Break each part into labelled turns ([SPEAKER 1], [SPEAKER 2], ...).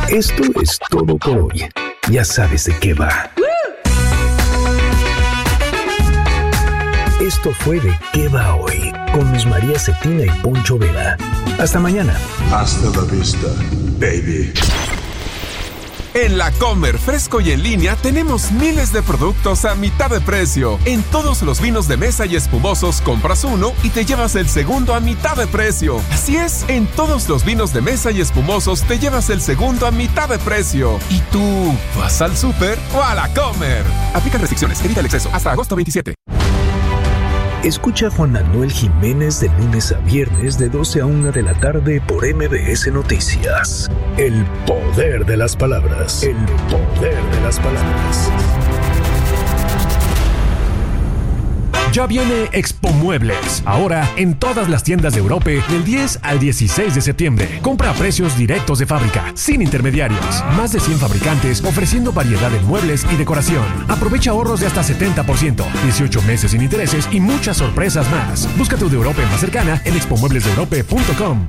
[SPEAKER 1] Esto es todo por hoy. Ya sabes de qué va. Esto fue De Qué Va Hoy, con Luz María Cetina y Poncho Vera. Hasta mañana.
[SPEAKER 2] Hasta la vista, baby.
[SPEAKER 3] En La Comer, fresco y en línea, tenemos miles de productos a mitad de precio. En todos los vinos de mesa y espumosos, compras uno y te llevas el segundo a mitad de precio. Así es, en todos los vinos de mesa y espumosos te llevas el segundo a mitad de precio. ¿Y tú vas al súper o a La Comer? Aplican restricciones, evita el exceso. Hasta agosto 27.
[SPEAKER 1] Escucha a Juan Manuel Jiménez de lunes a viernes de 12 a 1 de la tarde por MBS Noticias. El poder de las palabras. El poder de las palabras.
[SPEAKER 4] Ya viene Expo Muebles, ahora en todas las tiendas de Europa del 10 al 16 de septiembre. Compra a precios directos de fábrica, sin intermediarios. Más de 100 fabricantes ofreciendo variedad en muebles y decoración. Aprovecha ahorros de hasta 70%, 18 meses sin intereses y muchas sorpresas más. Busca tu de Europa más cercana en expomueblesdeeurope.com.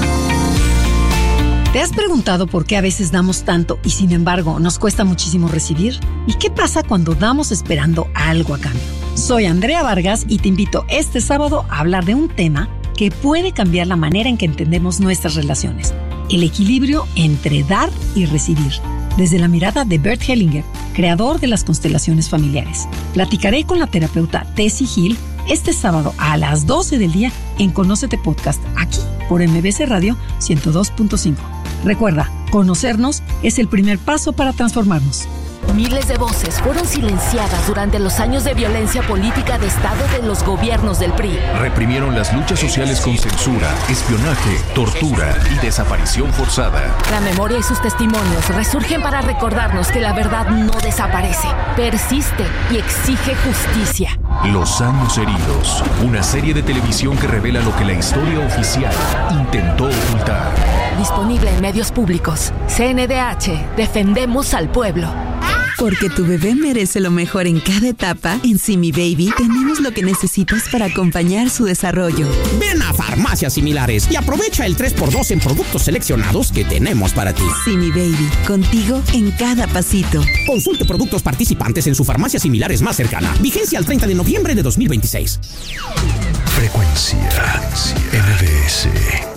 [SPEAKER 5] ¿Te has preguntado por qué a veces damos tanto y sin embargo nos cuesta muchísimo recibir? ¿Y qué pasa cuando damos esperando algo a cambio? Soy Andrea Vargas y te invito este sábado a hablar de un tema que puede cambiar la manera en que entendemos nuestras relaciones: el equilibrio entre dar y recibir, desde la mirada de Bert Hellinger, creador de las constelaciones familiares. Platicaré con la terapeuta Tessie Hill este sábado a las 12 del día en Conócete Podcast, aquí por MBC Radio 102.5. Recuerda, conocernos es el primer paso para transformarnos.
[SPEAKER 6] Miles de voces fueron silenciadas durante los años de violencia política de Estado de los gobiernos del PRI.
[SPEAKER 7] Reprimieron las luchas sociales con censura, espionaje, tortura y desaparición forzada.
[SPEAKER 6] La memoria y sus testimonios resurgen para recordarnos que la verdad no desaparece, persiste y exige justicia.
[SPEAKER 7] Los años heridos, una serie de televisión que revela lo que la historia oficial intentó ocultar.
[SPEAKER 6] Disponible en medios públicos. CNDH, defendemos al pueblo.
[SPEAKER 8] Porque tu bebé merece lo mejor en cada etapa, en Simi Baby tenemos lo que necesitas para acompañar su desarrollo.
[SPEAKER 9] Ven a Farmacias Similares y aprovecha el 3x2 en productos seleccionados que tenemos para ti.
[SPEAKER 8] Simi Baby, contigo en cada pasito.
[SPEAKER 9] Consulte productos participantes en su farmacia Similares más cercana. Vigencia al 30 de noviembre de 2026.
[SPEAKER 1] Frecuencia MBS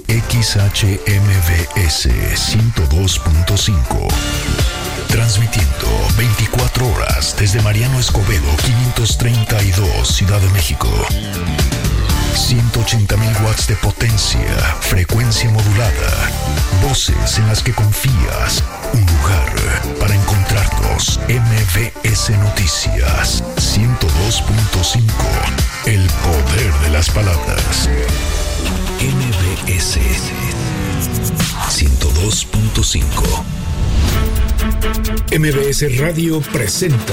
[SPEAKER 1] XHMBS 102.5. Transmitiendo 24 horas desde Mariano Escobedo 532, Ciudad de México. 180,000 watts de potencia, frecuencia modulada. Voces en las que confías. Un lugar para encontrarnos. MBS Noticias 102.5. El poder de las palabras. MBS 102.5. MBS Radio presenta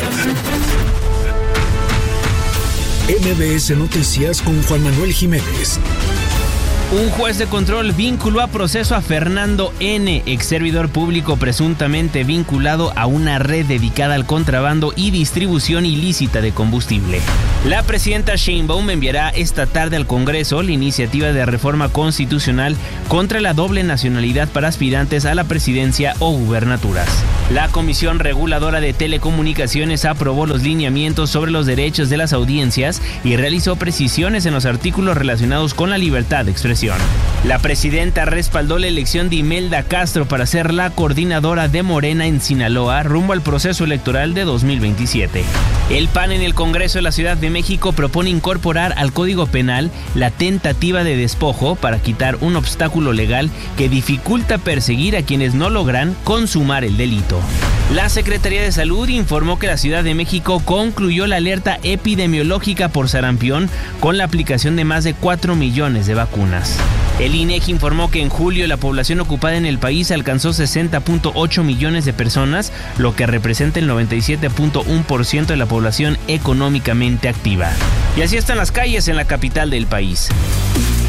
[SPEAKER 1] MBS Noticias con Juan Manuel Jiménez.
[SPEAKER 10] Un juez de control vinculó a proceso a Fernando N., ex servidor público presuntamente vinculado a una red dedicada al contrabando y distribución ilícita de combustible. La presidenta Sheinbaum enviará esta tarde al Congreso la iniciativa de reforma constitucional contra la doble nacionalidad para aspirantes a la presidencia o gubernaturas. La Comisión Reguladora de Telecomunicaciones aprobó los lineamientos sobre los derechos de las audiencias y realizó precisiones en los artículos relacionados con la libertad de expresión. La presidenta respaldó la elección de Imelda Castro para ser la coordinadora de Morena en Sinaloa rumbo al proceso electoral de 2027. El PAN en el Congreso de la Ciudad de México propone incorporar al Código Penal la tentativa de despojo para quitar un obstáculo legal que dificulta perseguir a quienes no logran consumar el delito. La Secretaría de Salud informó que la Ciudad de México concluyó la alerta epidemiológica por sarampión con la aplicación de más de 4 millones de vacunas. El INEGI informó que en julio la población ocupada en el país alcanzó 60.8 millones de personas, lo que representa el 97.1% de la población económicamente activa. Y así están las calles en la capital del país.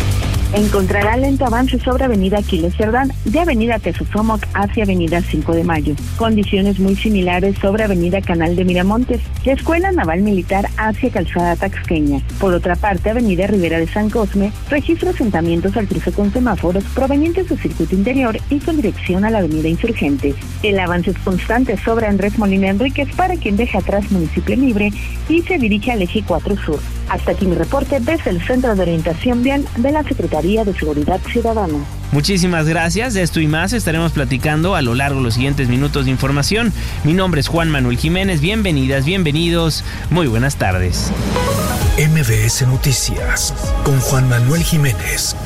[SPEAKER 11] Encontrará lento avance sobre Avenida Aquiles Cerdán, de Avenida Tesosomoc hacia Avenida 5 de Mayo. Condiciones muy similares sobre Avenida Canal de Miramontes, de Escuela Naval Militar hacia Calzada Taxqueña. Por otra parte, Avenida Rivera de San Cosme registra asentamientos al cruce con semáforos provenientes del circuito interior y con dirección a la Avenida Insurgentes. El avance es constante sobre Andrés Molina Enríquez para quien deja atrás Municipio Libre y se dirige al Eje 4 Sur. Hasta aquí mi reporte desde el Centro de Orientación Vial de la Secretaría de Seguridad Ciudadana.
[SPEAKER 10] Muchísimas gracias. De esto y más estaremos platicando a lo largo de los siguientes minutos de información. Mi nombre es Juan Manuel Jiménez. Bienvenidas, bienvenidos. Muy buenas tardes.
[SPEAKER 1] MBS Noticias con Juan Manuel Jiménez.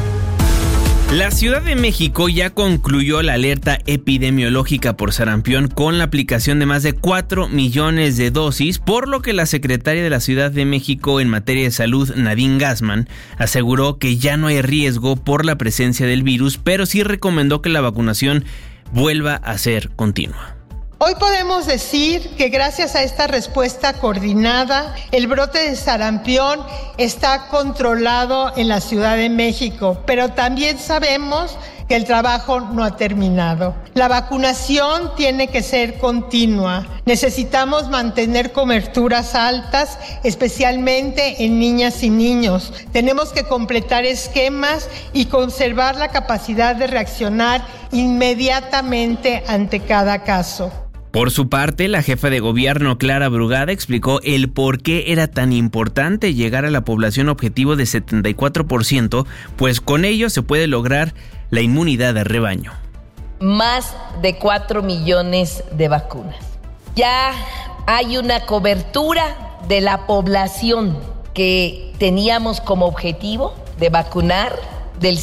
[SPEAKER 10] La Ciudad de México ya concluyó la alerta epidemiológica por sarampión con la aplicación de más de 4 millones de dosis, por lo que la secretaria de la Ciudad de México en materia de salud, Nadine Gassman, aseguró que ya no hay riesgo por la presencia del virus, pero sí recomendó que la vacunación vuelva a ser continua.
[SPEAKER 12] Hoy podemos decir que gracias a esta respuesta coordinada, el brote de sarampión está controlado en la Ciudad de México, pero también sabemos que el trabajo no ha terminado. La vacunación tiene que ser continua. Necesitamos mantener coberturas altas, especialmente en niñas y niños. Tenemos que completar esquemas y conservar la capacidad de reaccionar inmediatamente ante cada caso.
[SPEAKER 10] Por su parte, la jefa de gobierno, Clara Brugada, explicó el por qué era tan importante llegar a la población objetivo de 74%, pues con ello se puede lograr la inmunidad de rebaño.
[SPEAKER 13] Más de 4 millones de vacunas. Ya hay una cobertura de la población que teníamos como objetivo de vacunar del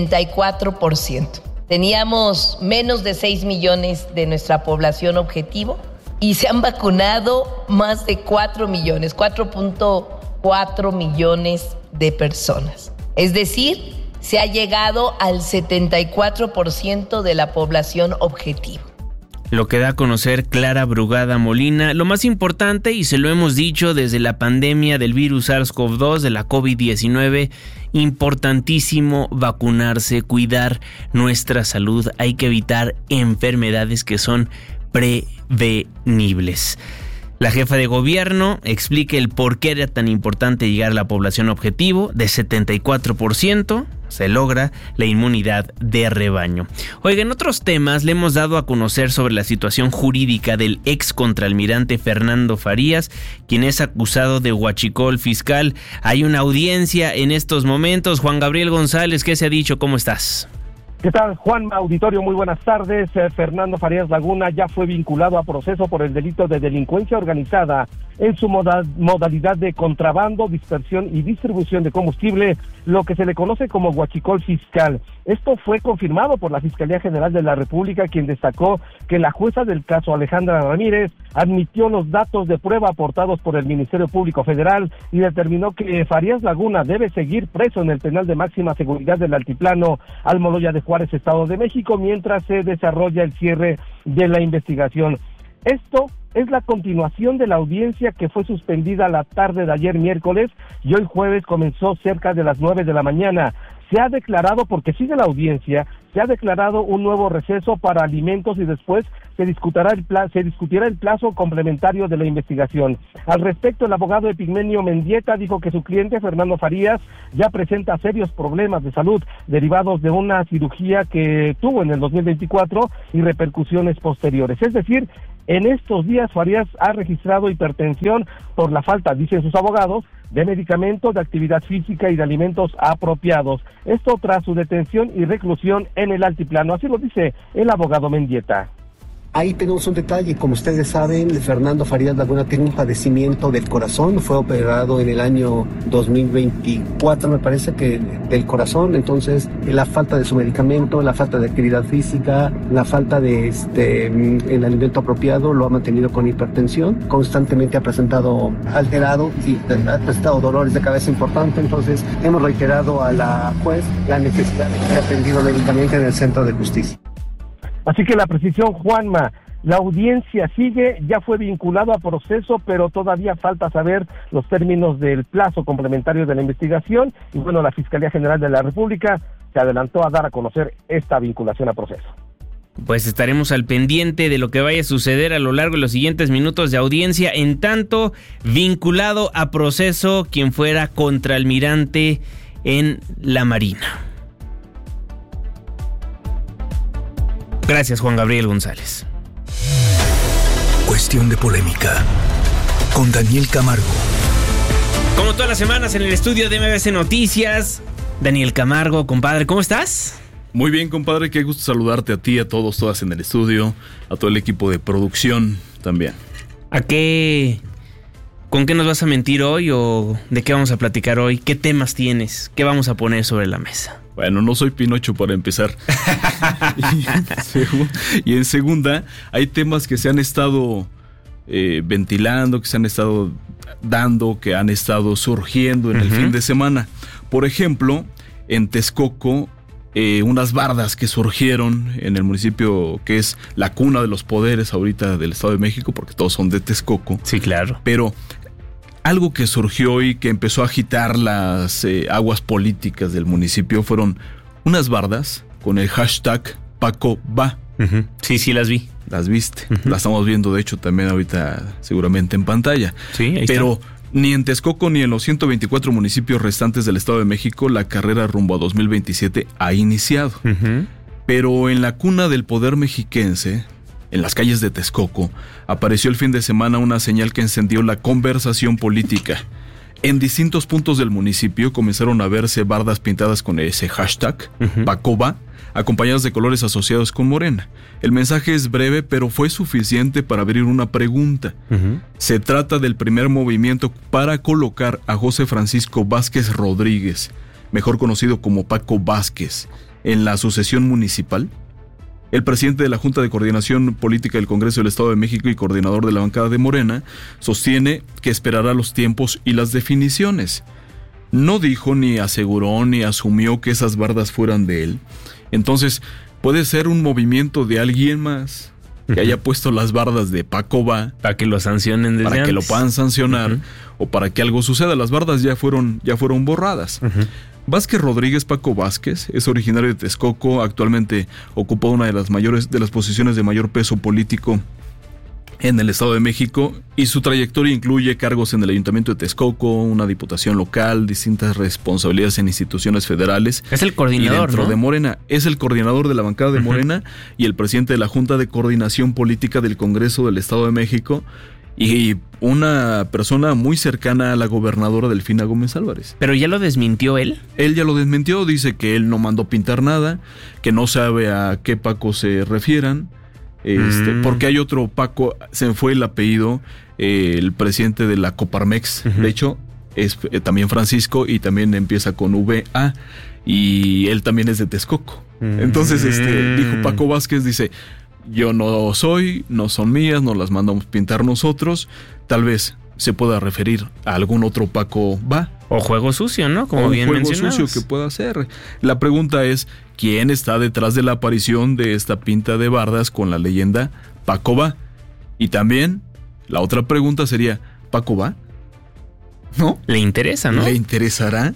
[SPEAKER 13] 74%. Teníamos menos de 6 millones de nuestra población objetivo y se han vacunado más de 4 millones, 4.4 millones de personas. Es decir, se ha llegado al 74% de la población objetivo.
[SPEAKER 10] Lo que da a conocer Clara Brugada Molina, lo más importante, y se lo hemos dicho desde la pandemia del virus SARS-CoV-2, de la COVID-19, importantísimo vacunarse, cuidar nuestra salud. Hay que evitar enfermedades que son prevenibles. La jefa de gobierno explica el por qué era tan importante llegar a la población objetivo de 74%. Se logra la inmunidad de rebaño. Oiga, en otros temas le hemos dado a conocer sobre la situación jurídica del ex contraalmirante Fernando Farías, quien es acusado de huachicol fiscal. Hay una audiencia en estos momentos. Juan Gabriel González, ¿qué se ha dicho? ¿Cómo estás?
[SPEAKER 14] ¿Qué tal, Juan? Auditorio, muy buenas tardes. Fernando Farías Laguna ya fue vinculado a proceso por el delito de delincuencia organizada en su modalidad de contrabando, dispersión y distribución de combustible, lo que se le conoce como huachicol fiscal. Esto fue confirmado por la Fiscalía General de la República, quien destacó que la jueza del caso, Alejandra Ramírez, admitió los datos de prueba aportados por el Ministerio Público Federal y determinó que Farías Laguna debe seguir preso en el penal de máxima seguridad del Altiplano Almoloya de Juárez, Estado de México, mientras se desarrolla el cierre de la investigación. Esto es la continuación de la audiencia que fue suspendida la tarde de ayer miércoles y hoy jueves comenzó cerca de las 9 de la mañana. Se ha declarado, porque sigue la audiencia, se ha declarado un nuevo receso para alimentos y después se discutirá el plazo complementario de la investigación. Al respecto, el abogado Epigmenio Mendieta dijo que su cliente, Fernando Farías, ya presenta serios problemas de salud derivados de una cirugía que tuvo en el 2024 y repercusiones posteriores. Es decir, en estos días Farías ha registrado hipertensión por la falta, dicen sus abogados, de medicamentos, de actividad física y de alimentos apropiados. Esto tras su detención y reclusión en el altiplano. Así lo dice el abogado Mendieta.
[SPEAKER 15] Ahí tenemos un detalle, como ustedes saben, Fernando Farías Laguna tiene un padecimiento del corazón, fue operado en el año 2024, me parece que del corazón, entonces la falta de su medicamento, la falta de actividad física, la falta de el alimento apropiado lo ha mantenido con hipertensión, constantemente ha presentado alterado y ha presentado dolores de cabeza importantes, entonces hemos reiterado a la juez la necesidad de que sea atendido médicamente en el Centro de Justicia.
[SPEAKER 14] Así que la precisión, Juanma, La audiencia sigue, ya fue vinculado a proceso, pero todavía falta saber los términos del plazo complementario de la investigación. Y bueno, la Fiscalía General de la República se adelantó a dar a conocer esta vinculación a proceso.
[SPEAKER 10] Pues estaremos al pendiente de lo que vaya a suceder a lo largo de los siguientes minutos de audiencia. En tanto, vinculado a proceso quien fuera contraalmirante en la Marina. Gracias, Juan Gabriel González.
[SPEAKER 1] Cuestión de polémica con Daniel Camargo.
[SPEAKER 10] Como todas las semanas en el estudio de MBS Noticias, Daniel Camargo, compadre, ¿cómo estás?
[SPEAKER 16] Muy bien, compadre, qué gusto saludarte a ti, a todos, todas en el estudio, a todo el equipo de producción también.
[SPEAKER 10] ¿Con qué nos vas a mentir hoy o de qué vamos a platicar hoy? ¿Qué temas tienes? ¿Qué vamos a poner sobre la mesa?
[SPEAKER 16] Bueno, no soy Pinocho para empezar. Y en segunda, hay temas que se han estado ventilando, que se han estado dando, que han estado surgiendo en el fin de semana. Por ejemplo, en Texcoco, unas bardas que surgieron en el municipio que es la cuna de los poderes ahorita del Estado de México, porque todos son de Texcoco.
[SPEAKER 10] Sí, claro.
[SPEAKER 16] Pero algo que surgió y que empezó a agitar las aguas políticas del municipio fueron unas bardas con el hashtag Paco va.
[SPEAKER 10] Sí, las vi.
[SPEAKER 16] Las viste. Las estamos viendo, de hecho, también ahorita seguramente en pantalla.
[SPEAKER 10] Sí, ahí
[SPEAKER 16] Pero
[SPEAKER 10] está.
[SPEAKER 16] Ni en Texcoco ni en los 124 municipios restantes del Estado de México la carrera rumbo a 2027 ha iniciado. Pero en la cuna del poder mexiquense, en las calles de Texcoco, apareció el fin de semana una señal que encendió la conversación política. En distintos puntos del municipio comenzaron a verse bardas pintadas con ese hashtag, Pacoba, acompañadas de colores asociados con Morena. El mensaje es breve, pero fue suficiente para abrir una pregunta. Se trata del primer movimiento para colocar a José Francisco Vázquez Rodríguez, mejor conocido como Paco Vázquez, en la sucesión municipal. El presidente de la Junta de Coordinación Política del Congreso del Estado de México y coordinador de la bancada de Morena sostiene que esperará los tiempos y las definiciones. No dijo, ni aseguró, ni asumió que esas bardas fueran de él. Entonces, puede ser un movimiento de alguien más que haya puesto las bardas de Paco va.
[SPEAKER 10] Para que lo sancionen desde
[SPEAKER 16] Para
[SPEAKER 10] antes.
[SPEAKER 16] que lo puedan sancionar o para que algo suceda. Las bardas ya fueron borradas. Vázquez Rodríguez, Paco Vázquez, es originario de Texcoco, actualmente ocupa una de las posiciones de mayor peso político en el Estado de México y su trayectoria incluye cargos en el Ayuntamiento de Texcoco, una diputación local, distintas responsabilidades en instituciones federales.
[SPEAKER 10] Es el coordinador,
[SPEAKER 16] y dentro
[SPEAKER 10] ¿no?
[SPEAKER 16] de Morena, es el coordinador de la bancada de Morena y el presidente de la Junta de Coordinación Política del Congreso del Estado de México y una persona muy cercana a la gobernadora Delfina Gómez Álvarez.
[SPEAKER 10] ¿Pero ya lo desmintió él?
[SPEAKER 16] Él ya lo desmintió, dice que él no mandó pintar nada, que no sabe a qué Paco se refieran, porque hay otro Paco, se me fue el apellido, el presidente de la Coparmex, de hecho, es también Francisco y también empieza con VA y él también es de Texcoco. Entonces, dijo Paco Vázquez, dice... Yo no son mías, no las mandamos pintar nosotros. Tal vez se pueda referir a algún otro Paco va.
[SPEAKER 10] O juego sucio, ¿no? Como bien mencionabas.
[SPEAKER 16] O juego sucio que pueda ser. La pregunta es, ¿quién está detrás de la aparición de esta pinta de bardas con la leyenda Paco va? Y también, la otra pregunta sería, ¿Paco va? ¿No?
[SPEAKER 10] Le interesa, ¿no?
[SPEAKER 16] ¿Le interesará?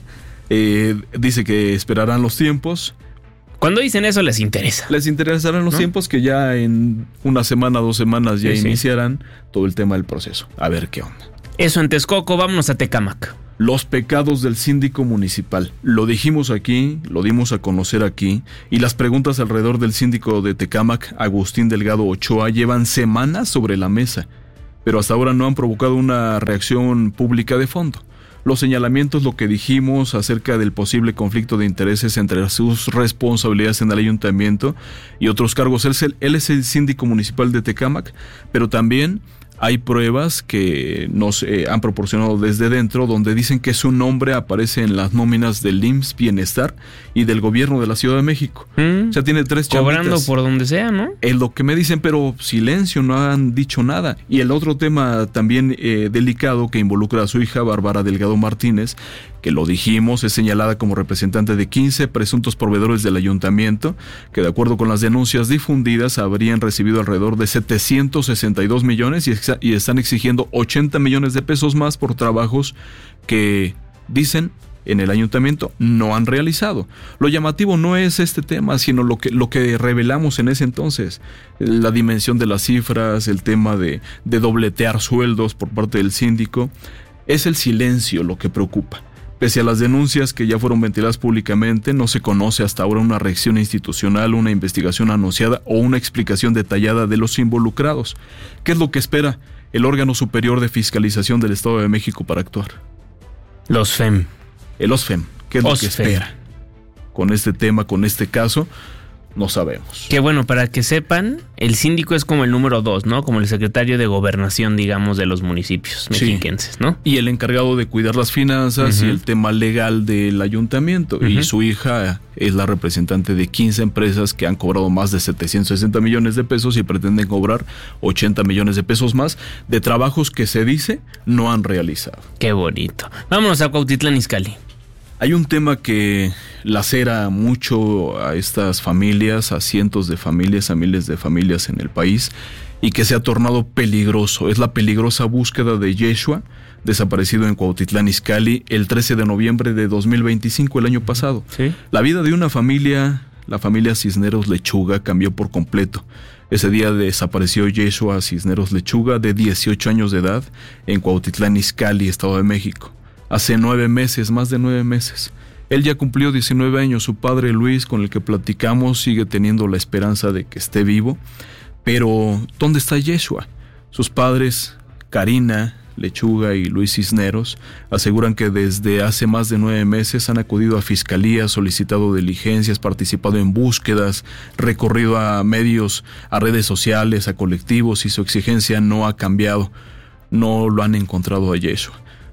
[SPEAKER 16] Dice que esperarán los tiempos.
[SPEAKER 10] Cuando dicen eso les interesa.
[SPEAKER 16] Les interesarán los tiempos que ya en una semana, 2 semanas ya iniciarán todo el tema del proceso. A ver qué onda.
[SPEAKER 10] Eso en Texcoco, vámonos a Tecámac.
[SPEAKER 16] Los pecados del síndico municipal. Lo dijimos aquí, lo dimos a conocer aquí, y las preguntas alrededor del síndico de Tecámac, Agustín Delgado Ochoa, llevan semanas sobre la mesa, pero hasta ahora no han provocado una reacción pública de fondo. Los señalamientos, lo que dijimos acerca del posible conflicto de intereses entre sus responsabilidades en el ayuntamiento y otros cargos. Él es el síndico municipal de Tecámac, pero también Hay pruebas que nos han proporcionado desde dentro donde dicen que su nombre aparece en las nóminas del IMSS Bienestar y del gobierno de la Ciudad de México. O sea, tiene 3 chavitas.
[SPEAKER 10] Cobrando por donde sea, ¿no?
[SPEAKER 16] Es lo que me dicen, pero silencio, no han dicho nada. Y el otro tema también delicado que involucra a su hija, Bárbara Delgado Martínez, que lo dijimos, es señalada como representante de 15 presuntos proveedores del ayuntamiento, que de acuerdo con las denuncias difundidas habrían recibido alrededor de 762 millones y están exigiendo 80 millones de pesos más por trabajos que dicen en el ayuntamiento no han realizado. Lo llamativo no es este tema, sino lo que revelamos en ese entonces, la dimensión de las cifras, el tema de dobletear sueldos por parte del síndico. Es el silencio lo que preocupa. Pese a las denuncias que ya fueron ventiladas públicamente, no se conoce hasta ahora una reacción institucional, una investigación anunciada o una explicación detallada de los involucrados. ¿Qué es lo que espera el órgano superior de fiscalización del Estado de México para actuar?
[SPEAKER 10] Los FEM.
[SPEAKER 16] El OSFEM. ¿Qué es lo que espera? Con este tema, con este caso, no sabemos.
[SPEAKER 10] Que bueno, para que sepan, el síndico es como el número 2, ¿no? Como el secretario de gobernación, digamos, de los municipios mexiquenses, ¿no?
[SPEAKER 16] Y el encargado de cuidar las finanzas y el tema legal del ayuntamiento. Y su hija es la representante de 15 empresas que han cobrado más de 760 millones de pesos y pretenden cobrar 80 millones de pesos más de trabajos que se dice no han realizado.
[SPEAKER 10] Qué bonito. Vámonos a Cuautitlán Izcalli.
[SPEAKER 16] Hay un tema que lacera mucho a estas familias, a cientos de familias, a miles de familias en el país y que se ha tornado peligroso. Es la peligrosa búsqueda de Yeshua, desaparecido en Cuautitlán Izcalli el 13 de noviembre de 2025, el año pasado. ¿Sí? La vida de una familia, la familia Cisneros Lechuga, cambió por completo. Ese día desapareció Yeshua Cisneros Lechuga, de 18 años de edad, en Cuautitlán Izcalli, Estado de México. Hace 9 meses, más de 9 meses. Él ya cumplió 19 años. Su padre Luis, con el que platicamos, sigue teniendo la esperanza de que esté vivo. Pero, ¿dónde está Yeshua? Sus padres, Karina Lechuga y Luis Cisneros, aseguran que desde hace más de 9 meses han acudido a fiscalía, solicitado diligencias, participado en búsquedas, recorrido a medios, a redes sociales, a colectivos, y su exigencia no ha cambiado. No lo han encontrado a Yeshua.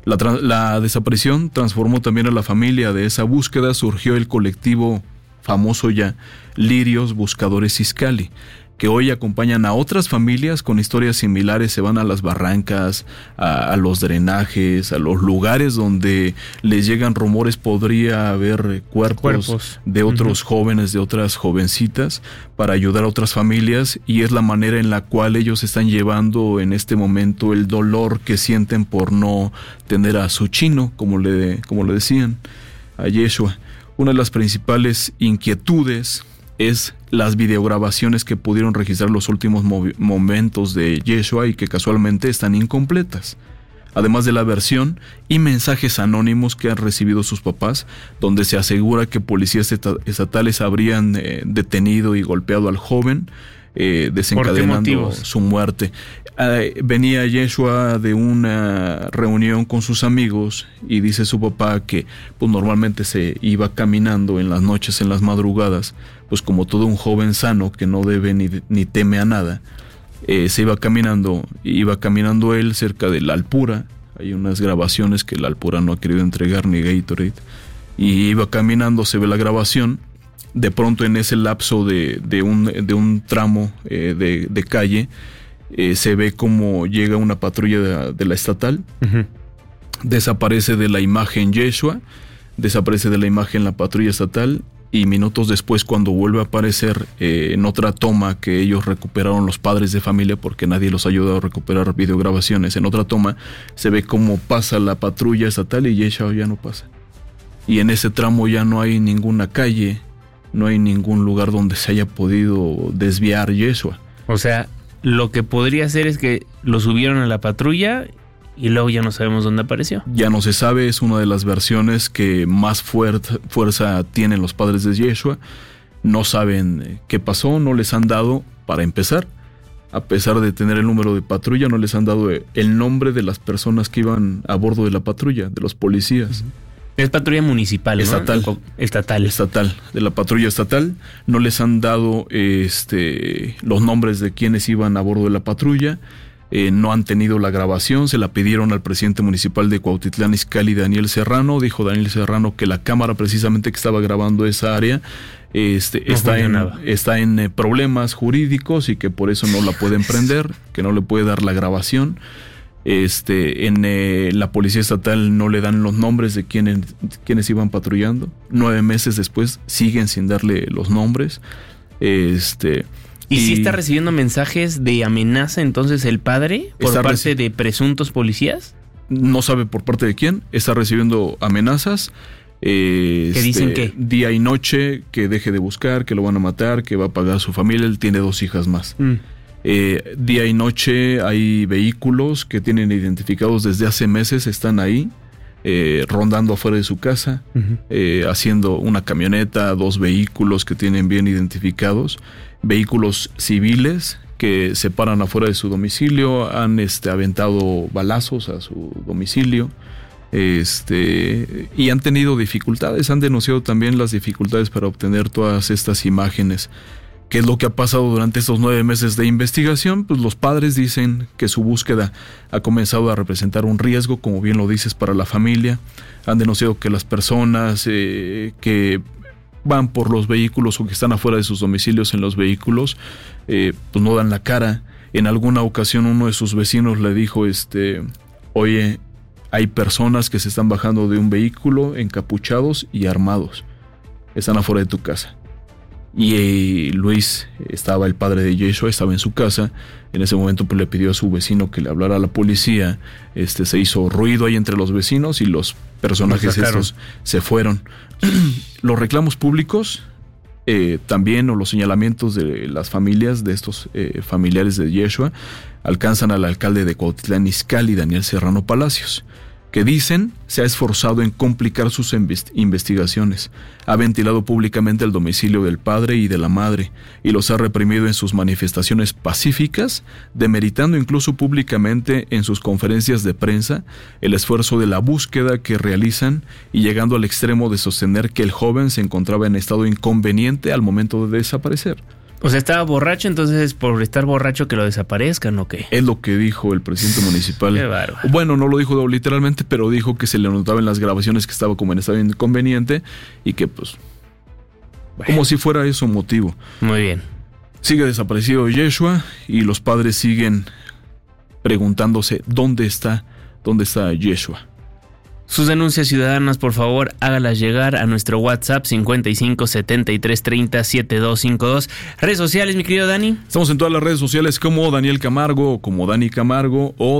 [SPEAKER 16] La desaparición transformó también a la familia. De esa búsqueda surgió el colectivo famoso ya, Lirios Buscadores Izcalli, que hoy acompañan a otras familias con historias similares. Se van a las barrancas, a los drenajes, a los lugares donde les llegan rumores podría haber cuerpos de otros jóvenes, de otras jovencitas, para ayudar a otras familias, y es la manera en la cual ellos están llevando en este momento el dolor que sienten por no tener a su chino, como le decían, a Yeshua. Una de las principales inquietudes es las videograbaciones que pudieron registrar los últimos momentos de Yeshua y que casualmente están incompletas. Además de la versión y mensajes anónimos que han recibido sus papás, donde se asegura que policías estatales habrían detenido y golpeado al joven, desencadenando su muerte. Venía Yeshua de una reunión con sus amigos y dice su papá que pues normalmente se iba caminando en las noches, en las madrugadas, pues como todo un joven sano que no debe ni teme a nada. Se iba caminando él cerca de la Alpura. Hay unas grabaciones que la Alpura no ha querido entregar, ni Gatorade, y iba caminando, se ve la grabación. De pronto, en ese lapso de un tramo de calle, se ve como llega una patrulla de la estatal. Desaparece de la imagen Yeshua, desaparece de la imagen la patrulla estatal, y minutos después, cuando vuelve a aparecer en otra toma que ellos recuperaron los padres de familia, porque nadie los ha ayudado a recuperar videograbaciones, en otra toma se ve cómo pasa la patrulla estatal y Yeshua ya no pasa. Y en ese tramo ya no hay ninguna calle, no hay ningún lugar donde se haya podido desviar Yeshua.
[SPEAKER 10] O sea, lo que podría ser es que lo subieron a la patrulla y luego ya no sabemos dónde apareció.
[SPEAKER 16] Ya no se sabe, es una de las versiones que más fuerza tienen los padres de Yeshua. No saben qué pasó, no les han dado, para empezar, a pesar de tener el número de patrulla, no les han dado el nombre de las personas que iban a bordo de la patrulla, de los policías.
[SPEAKER 10] Es patrulla municipal,
[SPEAKER 16] estatal,
[SPEAKER 10] ¿no?
[SPEAKER 16] Estatal, de la patrulla estatal. No les han dado los nombres de quienes iban a bordo de la patrulla. no han tenido la grabación, se la pidieron al presidente municipal de Cuautitlán Izcalli, Daniel Serrano. Dijo Daniel Serrano que la cámara precisamente que estaba grabando esa área está en problemas jurídicos y que por eso no la pueden prender, que no le puede dar la grabación. En la policía estatal no le dan los nombres de quienes iban patrullando. 9 meses después siguen sin darle los nombres. ¿Y
[SPEAKER 10] si está recibiendo mensajes de amenaza entonces el padre por parte de presuntos policías?
[SPEAKER 16] No sabe por parte de quién. Está recibiendo amenazas.
[SPEAKER 10] ¿Qué dicen qué?
[SPEAKER 16] Día y noche, que deje de buscar, que lo van a matar, que va a pagar a su familia. Él tiene 2 hijas más. Día y noche hay vehículos que tienen identificados desde hace meses, están ahí, rondando afuera de su casa, haciendo una camioneta, 2 vehículos que tienen bien identificados, vehículos civiles que se paran afuera de su domicilio, han aventado balazos a su domicilio, y han tenido dificultades, han denunciado también las dificultades para obtener todas estas imágenes. ¿Qué es lo que ha pasado durante estos 9 meses de investigación? Pues los padres dicen que su búsqueda ha comenzado a representar un riesgo, como bien lo dices, para la familia. Han denunciado que las personas que van por los vehículos o que están afuera de sus domicilios en los vehículos, pues no dan la cara. En alguna ocasión uno de sus vecinos le dijo, oye, hay personas que se están bajando de un vehículo encapuchados y armados. Están afuera de tu casa. Y Luis, el padre de Yeshua, estaba en su casa. En ese momento pues le pidió a su vecino que le hablara a la policía. Se hizo ruido ahí entre los vecinos y los personajes estos se fueron. Los reclamos públicos también, o los señalamientos de las familias de estos familiares de Yeshua, alcanzan al alcalde de Cuautitlán Izcalli, Daniel Serrano Palacios, que dicen se ha esforzado en complicar sus investigaciones, ha ventilado públicamente el domicilio del padre y de la madre y los ha reprimido en sus manifestaciones pacíficas, demeritando incluso públicamente en sus conferencias de prensa el esfuerzo de la búsqueda que realizan y llegando al extremo de sostener que el joven se encontraba en estado inconveniente al momento de desaparecer.
[SPEAKER 10] O sea, estaba borracho, entonces por estar borracho que lo desaparezcan, ¿o qué?
[SPEAKER 16] Es lo que dijo el presidente municipal.
[SPEAKER 10] Qué bárbaro.
[SPEAKER 16] Bueno, no lo dijo literalmente, pero dijo que se le notaba en las grabaciones que estaba como en estado inconveniente y que pues, como si fuera eso motivo.
[SPEAKER 10] Muy bien.
[SPEAKER 16] Sigue desaparecido Yeshua y los padres siguen preguntándose ¿dónde está Yeshua?
[SPEAKER 10] Sus denuncias ciudadanas, por favor, hágalas llegar a nuestro WhatsApp 55 73 30 7252. Redes sociales, mi querido Dani.
[SPEAKER 16] Estamos en todas las redes sociales como Daniel Camargo o como Dani Camargo o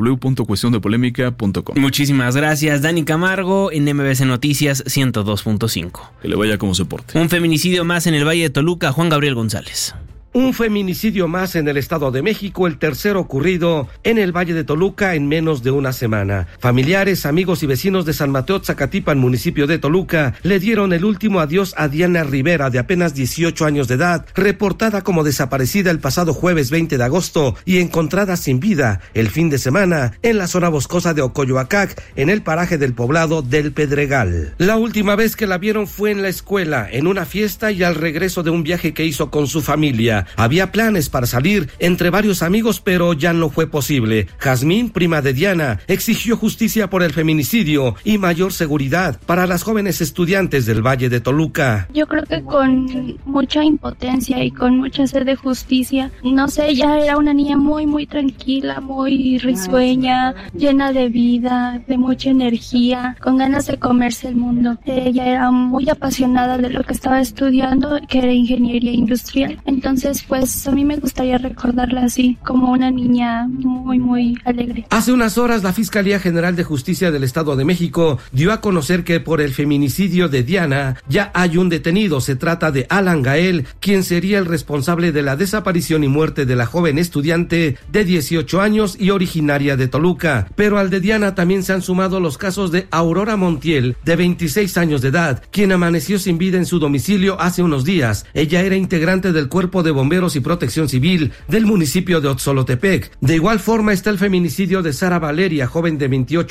[SPEAKER 16] www.cuestiondepolémica.com.
[SPEAKER 10] Muchísimas gracias, Dani Camargo, en MBC Noticias 102.5.
[SPEAKER 16] Que le vaya como se porte.
[SPEAKER 10] Un feminicidio más en el Valle de Toluca, Juan Gabriel González.
[SPEAKER 14] Un feminicidio más en el Estado de México, el tercero ocurrido en el Valle de Toluca en menos de una semana. Familiares, amigos y vecinos de San Mateo Tzacatipan, municipio de Toluca, le dieron el último adiós a Diana Rivera, de apenas 18 años de edad, reportada como desaparecida el pasado jueves 20 de agosto y encontrada sin vida el fin de semana en la zona boscosa de Ocoyoacac, en el paraje del poblado del Pedregal. La última vez que la vieron fue en la escuela, en una fiesta y al regreso de un viaje que hizo con su familia. Había planes para salir entre varios amigos, pero ya no fue posible. Jazmín, prima de Diana, exigió justicia por el feminicidio y mayor seguridad para las jóvenes estudiantes del Valle de Toluca.
[SPEAKER 17] Yo creo que con mucha impotencia y con mucha sed de justicia, no sé, ella era una niña muy, muy tranquila, muy risueña, llena de vida, de mucha energía, con ganas de comerse el mundo. Ella era muy apasionada de lo que estaba estudiando, que era ingeniería industrial. Entonces, pues a mí me gustaría recordarla así, como una niña muy, muy alegre.
[SPEAKER 14] Hace unas horas la Fiscalía General de Justicia del Estado de México dio a conocer que por el feminicidio de Diana ya hay un detenido. Se trata de Alan Gael, quien sería el responsable de la desaparición y muerte de la joven estudiante de 18 años y originaria de Toluca. Pero al de Diana también se han sumado los casos de Aurora Montiel, de 26 años de edad, quien amaneció sin vida en su domicilio hace unos días. Ella era integrante del Cuerpo de Bomberos y Protección Civil del municipio de Otzolotepec. De igual forma está el feminicidio de Sara Valeria, joven de 28